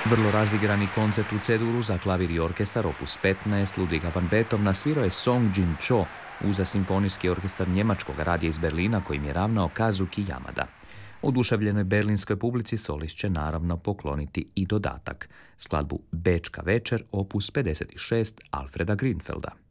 Vrlo razigrani koncert u C-duru za klavir i orkestar opus 15 Ludwiga van Beethovena svirao je Song Jin-cho uza simfonijski orkestar njemačkog radija iz Berlina kojim je ravnao Kazuki Yamada. Oduševljenoj berlinskoj publici solist će naravno pokloniti i dodatak, skladbu Bečka večer opus 56 Alfreda Grünfelda.